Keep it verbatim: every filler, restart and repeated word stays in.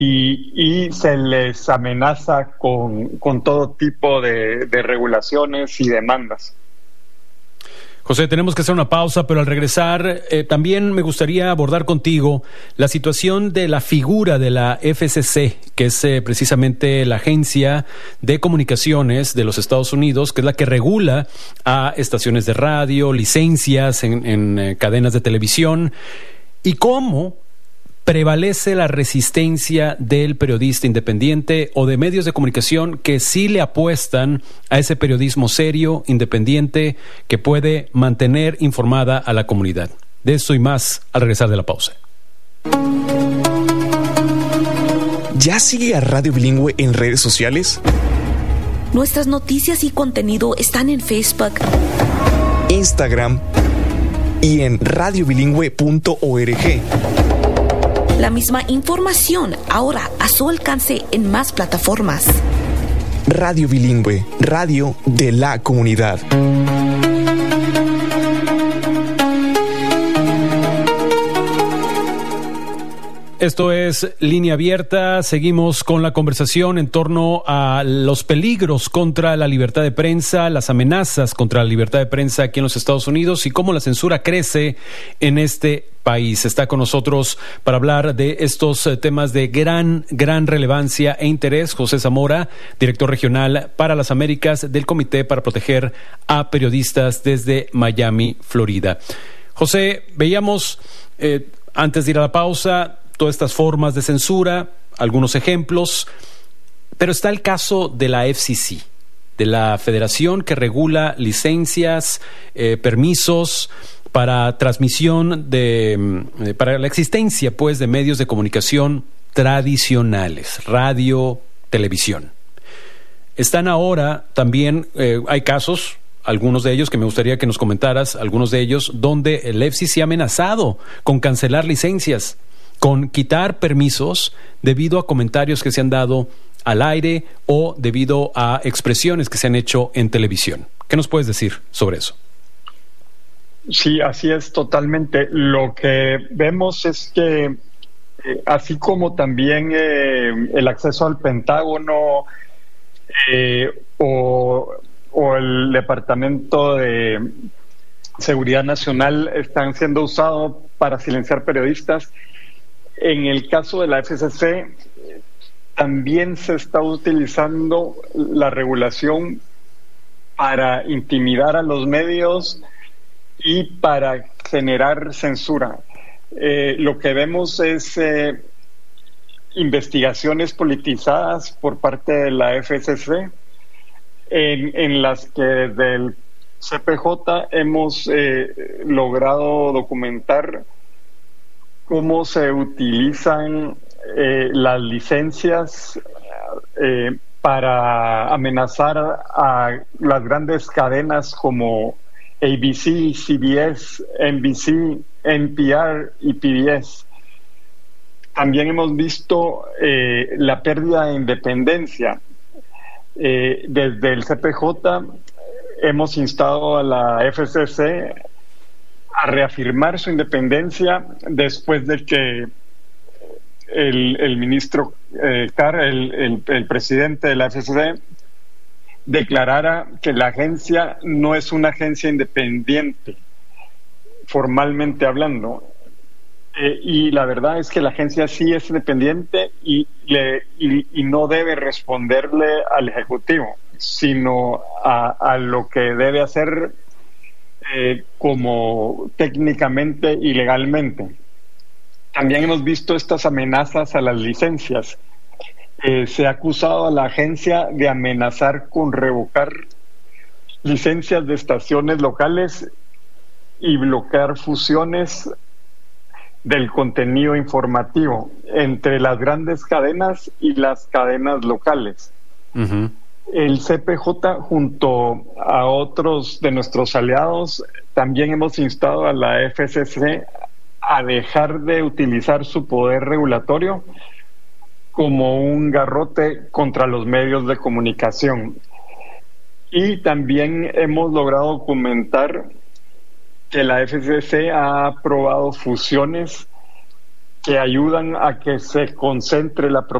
y, y se les amenaza con, con todo tipo de, de regulaciones y demandas. José, tenemos que hacer una pausa, pero al regresar eh, también me gustaría abordar contigo la situación de la figura de la F C C, que es eh, precisamente la Agencia de Comunicaciones de los Estados Unidos, que es la que regula a estaciones de radio, licencias en, en eh, cadenas de televisión, y cómo prevalece la resistencia del periodista independiente o de medios de comunicación que sí le apuestan a ese periodismo serio, independiente, que puede mantener informada a la comunidad. De esto y más al regresar de la pausa. ¿Ya sigue a Radio Bilingüe en redes sociales? Nuestras noticias y contenido están en Facebook, Instagram y en radio bilingüe punto org. La misma información ahora a su alcance en más plataformas. Radio Bilingüe, radio de la comunidad. Esto es Línea Abierta. Seguimos con la conversación en torno a los peligros contra la libertad de prensa, las amenazas contra la libertad de prensa aquí en los Estados Unidos y cómo la censura crece en este país. Está con nosotros para hablar de estos temas de gran, gran relevancia e interés José Zamora, director regional para las Américas del Comité para Proteger a Periodistas desde Miami, Florida. José, veíamos eh, antes de ir a la pausa todas estas formas de censura, algunos ejemplos, pero está el caso de la F C C, de la federación que regula licencias, eh, permisos para transmisión de, eh, para la existencia, pues, de medios de comunicación tradicionales, radio, televisión. Están ahora también, eh, hay casos, algunos de ellos que me gustaría que nos comentaras, algunos de ellos donde el F C C ha amenazado con cancelar licencias, con quitar permisos debido a comentarios que se han dado al aire o debido a expresiones que se han hecho en televisión. ¿Qué nos puedes decir sobre eso? Sí, así es totalmente. Lo que vemos es que, eh, así como también eh, el acceso al Pentágono eh, o, o el Departamento de Seguridad Nacional están siendo usados para silenciar periodistas, en el caso de la F C C también se está utilizando la regulación para intimidar a los medios y para generar censura. Eh, lo que vemos es eh, investigaciones politizadas por parte de la F C C en, en las que desde el C P J hemos eh, logrado documentar cómo se utilizan eh, las licencias eh, para amenazar a las grandes cadenas como A B C, C B S, N B C, N P R y P B S. También hemos visto eh, la pérdida de independencia. Eh, desde el C P J hemos instado a la F C C a reafirmar su independencia después de que el, el ministro eh, Carr, el, el, el presidente de la F C C, declarara que la agencia no es una agencia independiente, formalmente hablando. Eh, y la verdad es que la agencia sí es independiente y, le, y, y no debe responderle al Ejecutivo, sino a, a lo que debe hacer Eh, como técnicamente y legalmente. También hemos visto estas amenazas a las licencias. Eh, se ha acusado a la agencia de amenazar con revocar licencias de estaciones locales y bloquear fusiones del contenido informativo entre las grandes cadenas y las cadenas locales. Uh-huh. El C P J, junto a otros de nuestros aliados, también hemos instado a la F C C a dejar de utilizar su poder regulatorio como un garrote contra los medios de comunicación. Y también hemos logrado documentar que la F C C ha aprobado fusiones que ayudan a que se concentre la